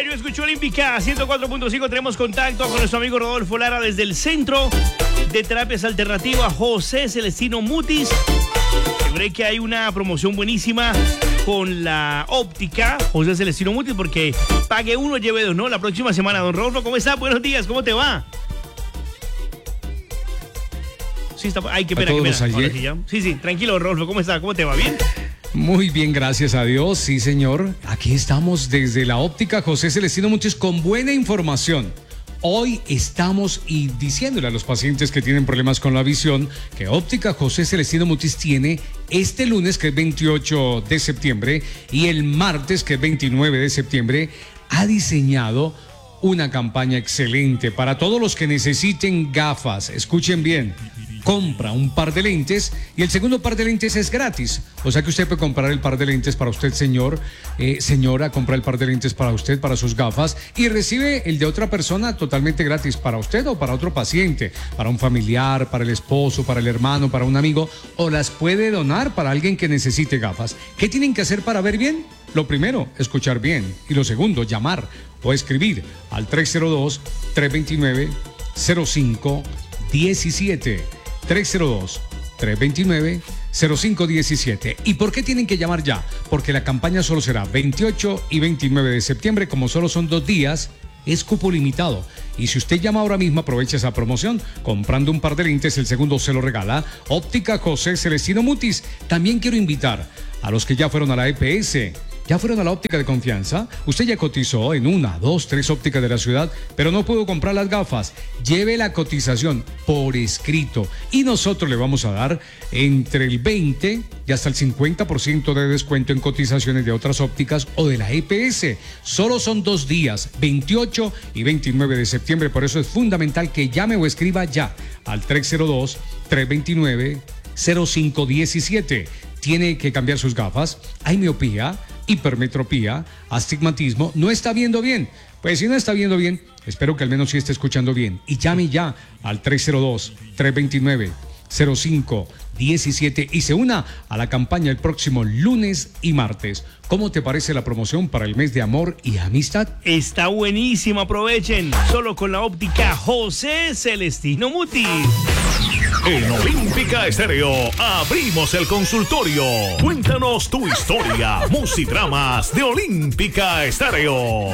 Yo escucho Olímpica 104.5. Tenemos contacto con nuestro amigo Rodolfo Lara desde el Centro de Terapias Alternativas José Celestino Mutis. Yo creo que hay una promoción buenísima con la óptica José Celestino Mutis, porque pague uno, lleve dos, ¿no? La próxima semana. Don Rodolfo, ¿cómo está? Buenos días, ¿cómo te va? Sí, está. Ay, qué pena, qué pena. Sí, tranquilo, Rodolfo, ¿cómo está? ¿Cómo te va? ¿Bien? Muy bien, gracias a Dios, sí señor. Aquí estamos desde la óptica José Celestino Mutis con buena información. Hoy estamos diciéndole a los pacientes que tienen problemas con la visión que óptica José Celestino Mutis tiene este lunes, que es 28 de septiembre, y el martes, que es 29 de septiembre, ha diseñado una campaña excelente para todos los que necesiten gafas. Escuchen bien. Compra un par de lentes y el segundo par de lentes es gratis. O sea que usted puede comprar el par de lentes para usted, señor, señora, compra el par de lentes para usted, para sus gafas, y recibe el de otra persona totalmente gratis para usted o para otro paciente, para un familiar, para el esposo, para el hermano, para un amigo, o las puede donar para alguien que necesite gafas. ¿Qué tienen que hacer para ver bien? Lo primero, escuchar bien, y lo segundo, llamar o escribir al 302-329-0517. 302-329-0517. ¿Y por qué tienen que llamar ya? Porque la campaña solo será 28 y 29 de septiembre, como solo son 2 días, es cupo limitado. Y si usted llama ahora mismo, aprovecha esa promoción. Comprando un par de lentes, el segundo se lo regala Óptica José Celestino Mutis. También quiero invitar a los que ya fueron a la EPS. ¿Ya fueron a la óptica de confianza? Usted ya cotizó en 1, 2, 3 ópticas de la ciudad, pero no pudo comprar las gafas. Lleve la cotización por escrito y nosotros le vamos a dar entre el 20 y hasta el 50% de descuento en cotizaciones de otras ópticas o de la EPS. Solo son 2 días, 28 y 29 de septiembre. Por eso es fundamental que llame o escriba ya al 302-329-0517. Tiene que cambiar sus gafas. Hay miopía, hipermetropía, astigmatismo, no está viendo bien. Pues si no está viendo bien, espero que al menos sí esté escuchando bien. Y llame ya al 302-329-0517 y se una a la campaña el próximo lunes y martes. ¿Cómo te parece la promoción para el mes de amor y amistad? Está buenísimo, aprovechen. Solo con la óptica José Celestino Mutis. En Olímpica Estéreo abrimos el consultorio. Cuéntanos tu historia, musidramas de Olímpica Estéreo.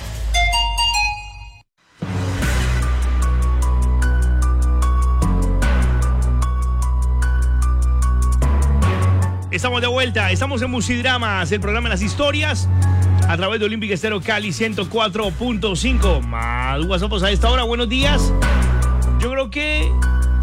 Estamos de vuelta, estamos en Musidramas, el programa de las historias, a través de Olímpica Estéreo Cali 104.5. Más WhatsApp a esta hora, buenos días. Yo creo que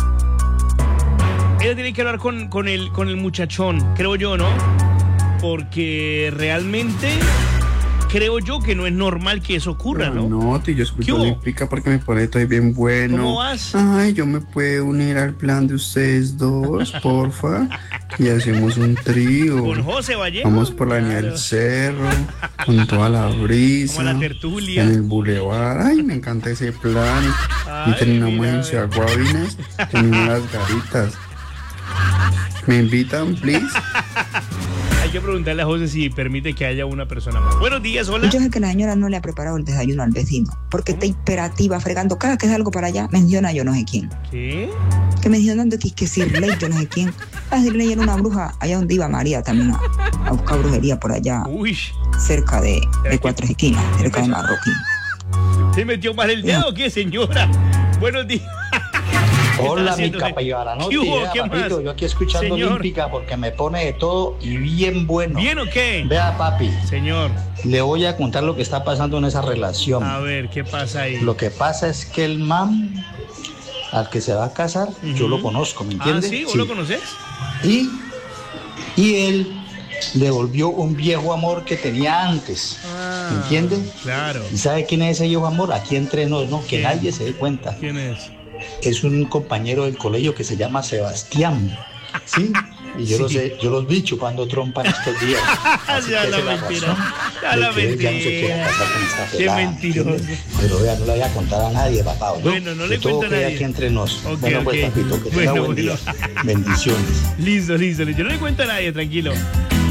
ella tiene que hablar con el muchachón, creo yo, ¿no? Porque realmente creo yo que no es normal que eso ocurra, ¿no? No, yo escucho Olímpica porque me pone todo bien bueno. ¿Cómo vas? Ay, yo me puedo unir al plan de ustedes dos, porfa. Y hacemos un trío. Con José Vallejo. Vamos por la línea del cerro, con toda la brisa. Como la tertulia. En el bulevar. Ay, me encanta ese plan. Ay, y terminamos mira, en Ciudad Guavinas, terminamos las garitas. ¿Me invitan, please? Hay que preguntarle a José si permite que haya una persona más. Buenos días, hola. Yo sé que la señora no le ha preparado el desayuno al vecino, porque está imperativa, fregando. Cada que salgo para allá, menciona yo no sé quién. ¿Qué? Que mencionando que Sirley, yo no sé quién. La Sirley era una bruja, allá donde iba María también a buscar brujería por allá. Uy. Cerca de Cuatro Esquinas, cerca de Marroquín. ¿Se metió mal el dedo o qué, señora? Buenos días. Hola, mi capayara, no ¿Qué hubo? ¿Qué papito, más? yo aquí escuchando Señor. Olímpica porque me pone de todo y bien bueno. ¿Bien o qué? Vea, papi, Señor, le voy a contar lo que está pasando en esa relación. a ver, ¿qué pasa ahí? Lo que pasa es que el man al que se va a casar, yo lo conozco, ¿me entiendes? ¿Ah, sí? ¿Vos lo conoces? Y él le volvió un viejo amor que tenía antes, ¿me entiendes? Claro. ¿Y sabe quién es ese viejo amor? Aquí entre nos, ¿no? Que ¿Quién? nadie se dé cuenta. ¿Quién es? Es un compañero del colegio que se llama Sebastián, ¿sí? Y yo lo sé, yo los vi chupando trompa en estos días. Así Ya que la esa es mentira, razón ya de la que él ya no se quiera mentira. casar con esta Qué pelada, mentiroso. ¿entiendes? Pero vea, no le voy a contar a nadie, papá. ¿oyó? Bueno, no le Que todo cuento a quede nadie. aquí entre nos. Ok, Bueno, pues, ok. papito, que tenga Bueno, buen día. bueno. Bendiciones. Listo. Yo no le cuento a nadie, tranquilo.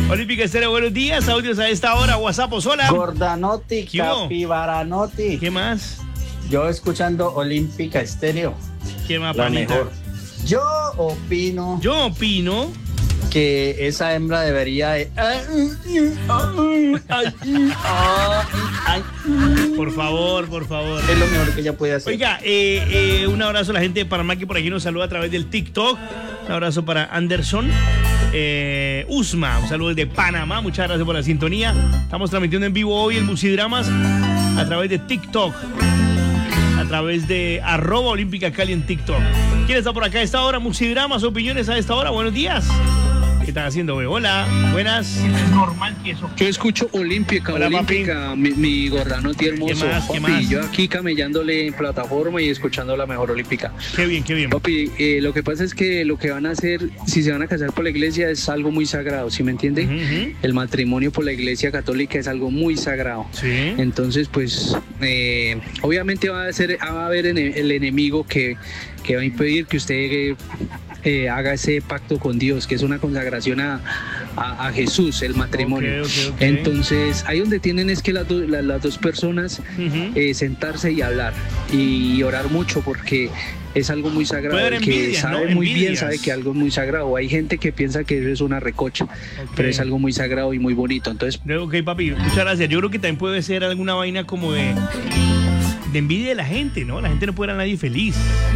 Olímpica Estéreo, buenos días. Audios a esta hora. WhatsApp, hola. Gordanoti, ¿Qué hubo? Capibaranoti. ¿Qué más? Yo escuchando Olímpica Estéreo. ¿Qué más, La panita? mejor. Yo opino que esa hembra debería de... Por favor. Es lo mejor que ella puede hacer. Oiga, un abrazo a la gente de Panamá que por aquí nos saluda a través del TikTok. Un abrazo para Anderson Usma, un saludo desde Panamá. Muchas gracias por la sintonía. Estamos transmitiendo en vivo hoy el Musidramas a través de TikTok, a través de @Olímpica Cali en TikTok. ¿Quién está por acá a esta hora? Musidramas, opiniones a esta hora. Buenos días. ¿Qué están haciendo, güey? Hola, buenas. Es normal que eso. Yo escucho Olímpica, Hola, Olímpica, mi Gordanoti hermoso. ¿Qué Papi, más? yo aquí camellándole en plataforma y escuchando la mejor Olímpica. Qué bien. Papi, lo que pasa es que lo que van a hacer, si se van a casar por la iglesia, es algo muy sagrado, ¿sí me entiende? El matrimonio por la iglesia católica es algo muy sagrado. Sí. Entonces, pues, obviamente va a haber el enemigo que va a impedir que usted haga ese pacto con Dios, que es una consagración a Jesús, el matrimonio. Okay. Entonces, ahí donde tienen es que las dos personas sentarse y hablar y orar mucho, porque es algo muy sagrado. Puede haber El que envidias, sabe ¿no? muy bien Envidias. sabe que algo es muy sagrado. Hay gente que piensa que eso es una recocha, pero es algo muy sagrado y muy bonito. Entonces, Ok, papi, muchas gracias. Yo creo que también puede ser alguna vaina como de envidia de la gente, ¿no? La gente no puede ver a nadie feliz.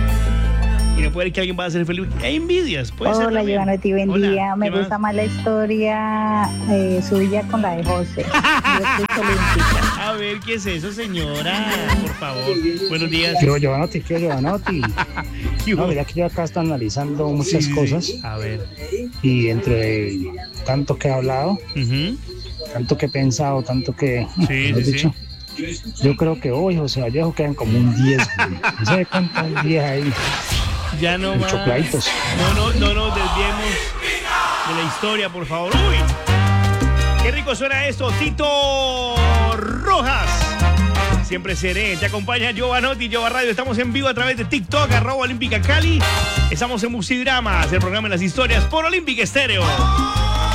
Y no puede ver que alguien va a ser feliz. Hay envidias, puede ser. Hola, Giovanotti, buen Hola, día. Me ¿qué gusta más? más la historia suya con la de José. Yo escucho Olímpica. A ver, ¿qué es eso, señora? Por favor. Buenos días. Giovanotti. ¿Qué hubo? No, mira que yo acá estoy analizando muchas cosas A ver. y entre tanto que he hablado, tanto que he pensado, tanto que Sí. dicho, yo creo que hoy José Vallejo quedan como un 10, güey. No sé cuántos 10 ahí. Ya no más. Chocladitos. No nos desviemos de la historia, por favor. ¡Uy! ¡Qué rico suena esto! Tito Rojas. Siempre seré. Te acompaña Giovanotti, Giova Radio. Estamos en vivo a través de TikTok, @Olímpica Cali. Estamos en Musidramas, el programa de las historias por Olímpica Estéreo.